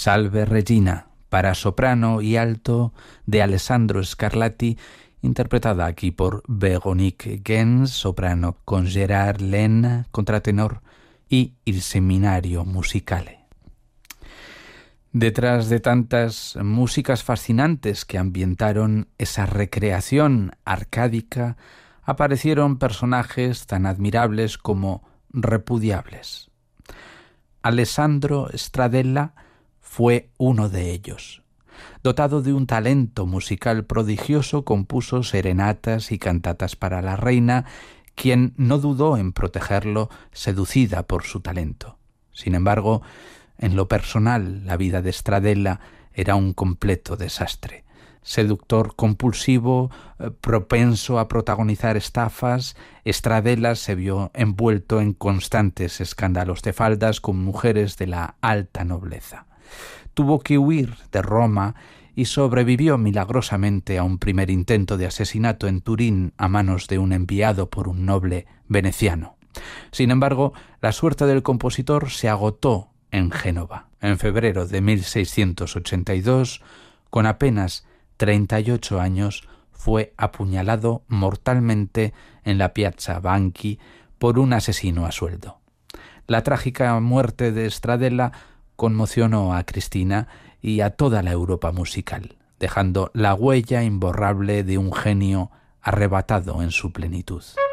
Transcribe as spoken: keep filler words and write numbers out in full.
Salve Regina, para soprano y alto de Alessandro Scarlatti, interpretada aquí por Véronique Gens, soprano, con Gérard Laine, contratenor, y Il Seminario Musicale. Detrás de tantas músicas fascinantes que ambientaron esa recreación arcádica, aparecieron personajes tan admirables como repudiables. Alessandro Stradella fue uno de ellos. Dotado de un talento musical prodigioso, compuso serenatas y cantatas para la reina, quien no dudó en protegerlo, seducida por su talento. Sin embargo, en lo personal, la vida de Stradella era un completo desastre. Seductor compulsivo, propenso a protagonizar estafas, Stradella se vio envuelto en constantes escándalos de faldas con mujeres de la alta nobleza. Tuvo que huir de Roma y sobrevivió milagrosamente a un primer intento de asesinato en Turín a manos de un enviado por un noble veneciano. Sin embargo, la suerte del compositor se agotó en Génova. En febrero de mil seiscientos ochenta y dos, con apenas treinta y ocho años, fue apuñalado mortalmente en la Piazza Banchi por un asesino a sueldo. La trágica muerte de Stradella conmocionó a Cristina y a toda la Europa musical, dejando la huella imborrable de un genio arrebatado en su plenitud.